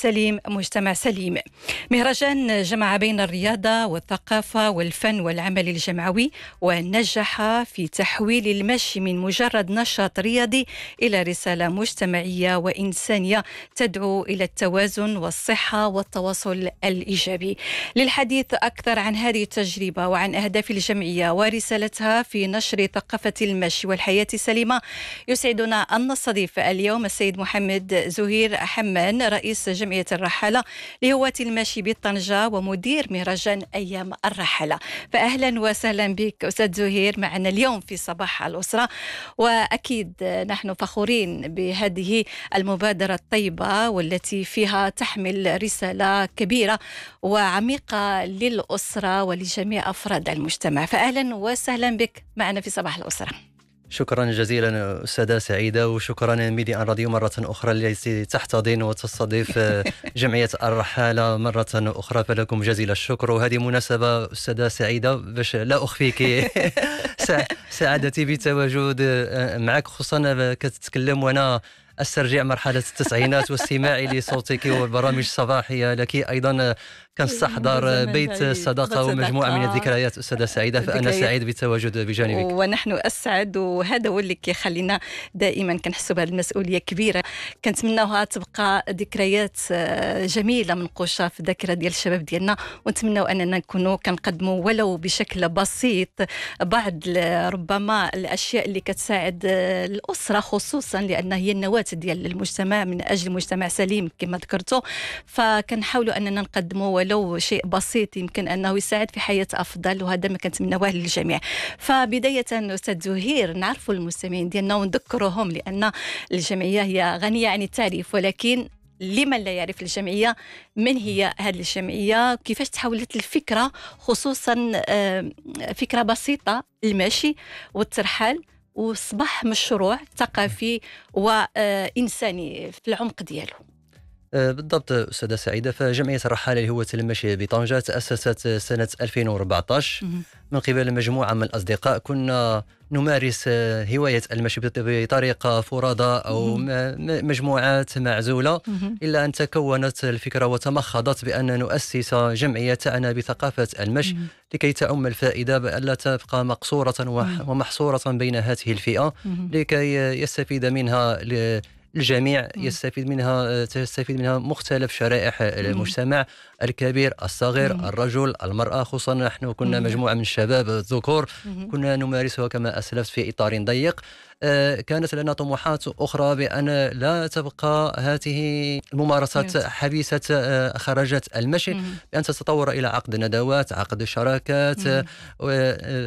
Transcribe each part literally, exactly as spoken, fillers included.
سليم مجتمع سليم. مهرجان جمع بين الرياضة والثقافة والفن والعمل الجمعوي، ونجح في تحويل المشي من مجرد نشاط رياضي إلى رسالة مجتمعية وإنسانية تدعو إلى التوازن والصحة والتواصل الإيجابي. للحديث أكثر عن هذه التجربة وعن أهداف الجمعية ورسالتها في نشر ثقافة المشي والحياة السليمة، يسعدنا أن نستضيف اليوم السيد محمد زهير حمان، رئيس جمعية الرحالة لهواة المشي بطنجة ومدير مهرجان أيام الرحالة. فأهلا وسهلا بك أستاذ زهير معنا اليوم في صباح الأسرة، وأكيد نحن فخورين بهذه المبادرة الطيبة والتي فيها تحمل رسالة كبيرة وعميقة للأسرة ولجميع أفراد المجتمع. فأهلا وسهلا بك معنا في صباح الأسرة. شكرا جزيلا أستاذة سعيدة، وشكرا ميديا راديو مرة أخرى التي تحتضن وتستضيف جمعية الرحالة مرة أخرى، فلكم جزيل الشكر. وهذه مناسبة أستاذة سعيدة باش لا أخفيك سعادتي بتواجد معك، خصوصا كتتكلم وأنا استرجع مرحلة التسعينات واستماعي لصوتك والبرامج الصباحية لك أيضا كنستحضر بيت الصداقة ومجموعة من الذكريات أستاذة سعيدة، فأنا سعيد بالتواجد بجانبك. ونحن أسعد، وهذا هو اللي كيخلينا دائما كنحسوا بهذه المسؤولية كبيرة، كنتمناوها تبقى ذكريات جميلة منقوشة في الذاكرة ديال الشباب ديالنا، ونتمناو أننا نكونوا كنقدموا ولو بشكل بسيط بعض ربما الأشياء اللي كتساعد الأسرة، خصوصا لأنها هي النواة ديال المجتمع من أجل مجتمع سليم كما ذكرتوا. فكنحاولوا أننا نقدموا ولو شيء بسيط يمكن أنه يساعد في حياة أفضل، وهذا ما كنتمناوه للجميع. فبداية أستاذ زهير، نعرفوا المستمعين ديالنا ونذكرهم، لأن الجمعية هي غنية عن التعريف، ولكن لمن لا يعرف الجمعية، من هي هذه الجمعية؟ كيفاش تحولت الفكرة، خصوصا فكرة بسيطة المشي والترحال، وصبح مشروع ثقافي وإنساني في العمق دياله؟ بالضبط أستاذة سعيدة. فجمعية الرحالة لهواة المشي بطنجة تأسست سنة ألفين وأربعطاش من قبل مجموعة من الأصدقاء. كنا نمارس هواية المشي بطريقة فرادى أو مجموعات معزولة، إلا أن تكونت الفكرة وتمخضت بأن نؤسس جمعية تعنى بثقافة المشي لكي تعم الفائدة بألا تبقى مقصورة ومحصورة بين هذه الفئة، لكي يستفيد منها الجميع، يستفيد منها تستفيد منها مختلف شرائح المجتمع، الكبير الصغير الرجل المرأة. خصوصا نحن كنا مجموعة من الشباب الذكور كنا نمارسها كما أسلفت في إطار ضيق. كانت لنا طموحات أخرى بأن لا تبقى هذه الممارسات حبيسة خرجت المشي، بأن تتطور إلى عقد ندوات، عقد شراكات.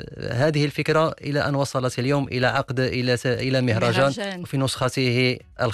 هذه الفكرة إلى أن وصلت اليوم إلى عقد إلى إلى مهرجان في نسخته